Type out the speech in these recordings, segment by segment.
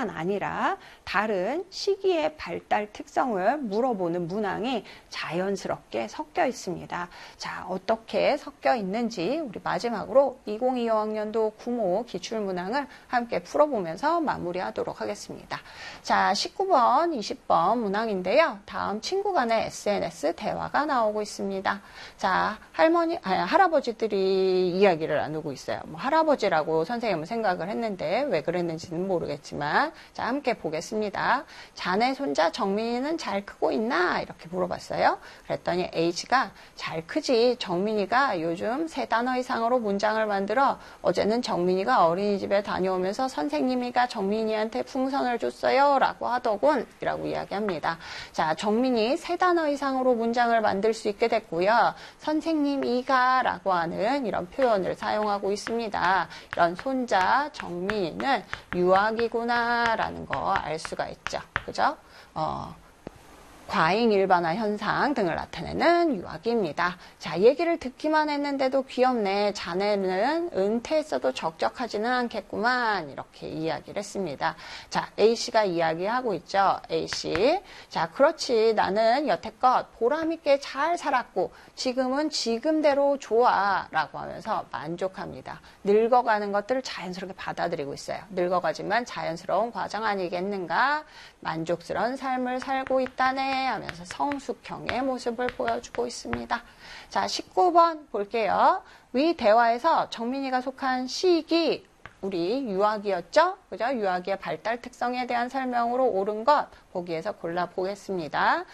뿐만 아니라 다른 시기의 발달 특성을 물어보는 문항이 자연스럽게 섞여 있습니다. 자, 어떻게 섞여 있는지 우리 마지막으로 2025학년도 구모 기출문항을 함께 풀어보면서 마무리하도록 하겠습니다. 자, 19번, 20번 문항인데요. 다음 친구 간의 SNS 대화가 나오고 있습니다. 자, 할아버지들이 이야기를 나누고 있어요. 뭐 할아버지라고 선생님은 생각을 했는데 왜 그랬는지는 모르겠지만, 자, 함께 보겠습니다. 자네 손자 정민이는 잘 크고 있나? 이렇게 물어봤어요. 그랬더니 H가 잘 크지. 정민이가 요즘 3단어 이상으로 문장을 만들어 어제는 정민이가 어린이집에 다녀오면서 선생님이가 정민이한테 풍선을 줬어요 라고 하더군 이라고 이야기합니다. 자, 정민이 3단어 이상으로 문장을 만들 수 있게 됐고요. 선생님이가 라고 하는 이런 표현을 사용하고 있습니다. 이런 손자 정민이는 유아기구나 라는 거 알 수가 있죠. 그죠? 과잉 일반화 현상 등을 나타내는 유아기입니다. 자, 얘기를 듣기만 했는데도 귀엽네. 자네는 은퇴했어도 적적하지는 않겠구만. 이렇게 이야기를 했습니다. 자, A씨가 이야기하고 있죠. A씨. 자, 그렇지. 나는 여태껏 보람있게 잘 살았고 지금은 지금대로 좋아. 라고 하면서 만족합니다. 늙어가는 것들을 자연스럽게 받아들이고 있어요. 늙어가지만 자연스러운 과정 아니겠는가? 만족스러운 삶을 살고 있다네. 하면서 성숙형의 모습을 보여주고 있습니다. 자, 19번 볼게요. 위 대화에서 정민이가 속한 시기, 우리 유아기였죠? 그죠? 유아기의 발달 특성에 대한 설명으로 옳은 것 보기에서 골라보겠습니다.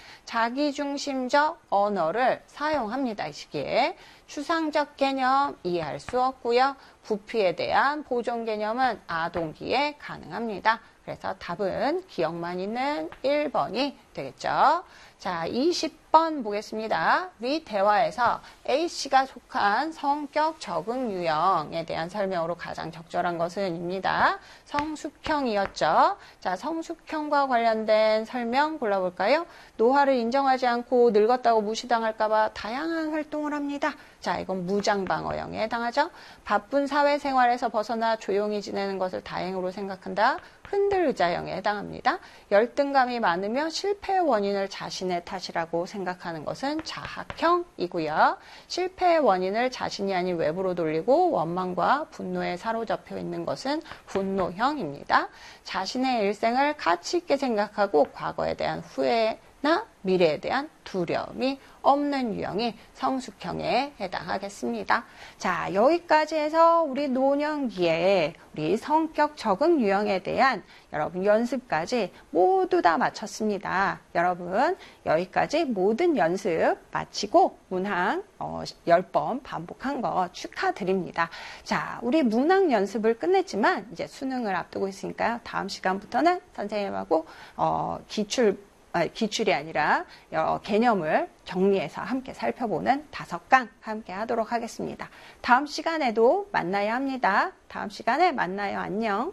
자기중심적 언어를 사용합니다. 이 시기에. 추상적 개념 이해할 수 없고요. 부피에 대한 보존 개념은 아동기에 가능합니다. 그래서 답은 기억만 있는 1번이 되겠죠. 자, 20번 보겠습니다. 위 대화에서 A씨가 속한 성격 적응 유형에 대한 설명으로 가장 적절한 것은 입니다. 성숙형이었죠. 자, 성숙형과 관련된 설명 골라볼까요? 노화를 인정하지 않고 늙었다고 무시당할까봐 다양한 활동을 합니다. 자, 이건 무장방어형에 해당하죠. 바쁜 사회생활에서 벗어나 조용히 지내는 것을 다행으로 생각한다. 흔들의자형에 해당합니다. 열등감이 많으며 실패의 원인을 자신의 탓이라고 생각하는 것은 자학형이고요. 실패의 원인을 자신이 아닌 외부로 돌리고 원망과 분노에 사로잡혀 있는 것은 분노형입니다. 자신의 일생을 가치 있게 생각하고 과거에 대한 후회나 미래에 대한 두려움이 없는 유형이 성숙형에 해당하겠습니다. 자, 여기까지 해서 우리 노년기에 우리 성격 적응 유형에 대한 여러분 연습까지 모두 다 마쳤습니다. 여러분 여기까지 모든 연습 마치고 문항 10번 반복한 거 축하드립니다. 자, 우리 문항 연습을 끝냈지만 이제 수능을 앞두고 있으니까요. 다음 시간부터는 선생님하고 기출이 아니라 여러 개념을 정리해서 함께 살펴보는 5강 함께 하도록 하겠습니다. 다음 시간에도 만나야 합니다. 다음 시간에 만나요. 안녕.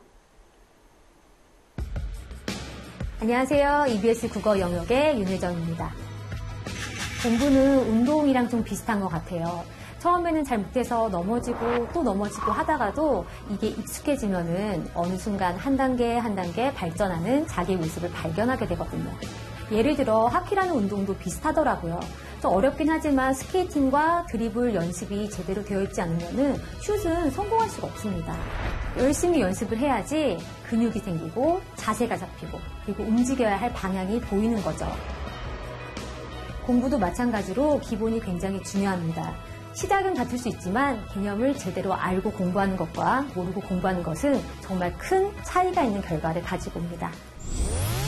안녕하세요. EBS 국어 영역의 윤혜정입니다. 공부는 운동이랑 좀 비슷한 것 같아요. 처음에는 잘 못해서 넘어지고 또 넘어지고 하다가도 이게 익숙해지면은 어느 순간 한 단계 한 단계 발전하는 자기의 모습을 발견하게 되거든요. 예를 들어 하키라는 운동도 비슷하더라고요. 좀 어렵긴 하지만 스케이팅과 드리블 연습이 제대로 되어 있지 않으면은 슛은 성공할 수가 없습니다. 열심히 연습을 해야지 근육이 생기고 자세가 잡히고 그리고 움직여야 할 방향이 보이는 거죠. 공부도 마찬가지로 기본이 굉장히 중요합니다. 시작은 같을 수 있지만 개념을 제대로 알고 공부하는 것과 모르고 공부하는 것은 정말 큰 차이가 있는 결과를 가지고 옵니다.